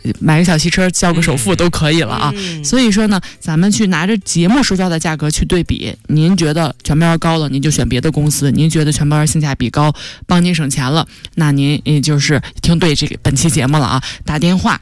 买个小汽车交个首付都可以了啊。所以说呢，咱们去拿着节目收交的价格去对比，您觉得全包高了，您就选别的公司；您觉得全包性价比高，帮您省钱了，那您也就是听对这个本期节目了啊。打电话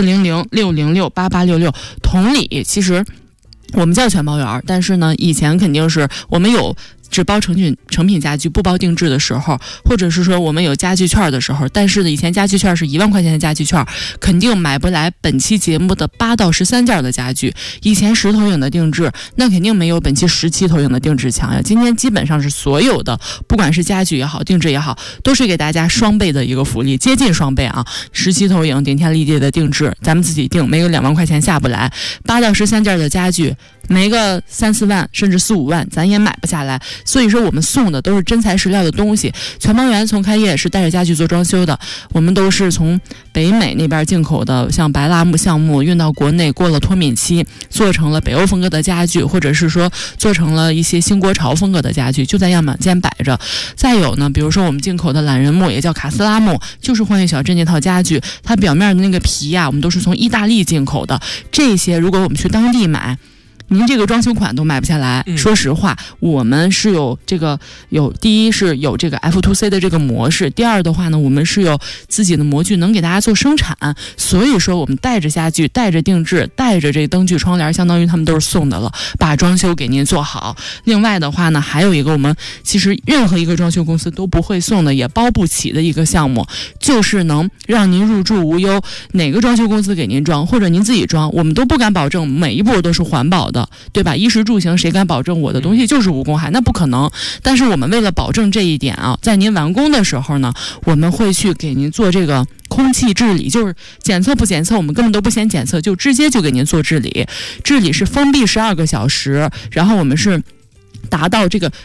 400-606-8866。同理，其实我们叫全包圆，但是呢，以前肯定是我们有只包成品家具不包定制的时候，或者是说我们有家具券的时候，但是呢，以前家具券是1万块钱的家具券，肯定买不来本期节目的8到13件的家具。以前10投影的定制，那肯定没有本期17投影的定制强呀。今天基本上是所有的，不管是家具也好，定制也好，都是给大家双倍的一个福利，接近双倍啊！17投影顶天立地的定制，咱们自己定，没个2万块钱下不来；8到13件的家具，没个3、4万甚至4、5万，咱也买不下来。所以说我们送的都是真材实料的东西。全包圆从开业是带着家具做装修的，我们都是从北美那边进口的，像白蜡木橡木运到国内，过了脱敏期，做成了北欧风格的家具，或者是说做成了一些新国潮风格的家具，就在样板间摆着。再有呢，比如说我们进口的懒人木，也叫卡斯拉木，就是欢悦小镇这套家具，它表面的那个皮呀，我们都是从意大利进口的。这些如果我们去当地买，您这个装修款都买不下来。说实话，我们是第一是有这个 F2C 的这个模式，第二的话呢，我们是有自己的模具能给大家做生产，所以说我们带着家具，带着定制，带着这灯具窗帘，相当于他们都是送的了，把装修给您做好。另外的话呢，还有一个我们其实任何一个装修公司都不会送的，也包不起的一个项目，就是能让您入住无忧。哪个装修公司给您装，或者您自己装，我们都不敢保证每一步都是环保的，对吧？衣食住行谁敢保证我的东西就是无公害？那不可能。但是我们为了保证这一点啊，在您完工的时候呢，我们会去给您做这个空气治理，就是检测不检测我们根本都不先检测，就直接就给您做治理。治理是封闭12个小时，然后我们是达到这个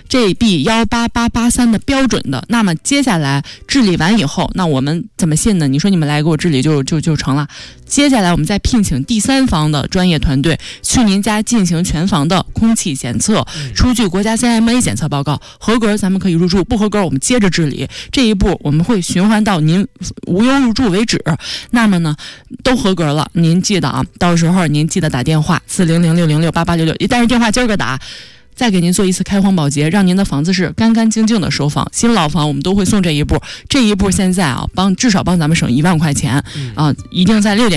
GB18883的标准的。那么接下来治理完以后，那我们怎么信呢？你说你们来给我治理就成了。接下来我们再聘请第三方的专业团队去您家进行全房的空气检测，出具国家 CMA 检测报告，合格咱们可以入住，不合格我们接着治理。这一步我们会循环到您无忧入住为止。那么呢，都合格了，您记得啊，到时候您记得打电话400-606-8866，但是电话今儿个打。再给您做一次开荒保洁，让您的房子是干干净净的收房。新老房我们都会送这一步，这一步现在啊，至少帮咱们省1万块钱啊，一定在6点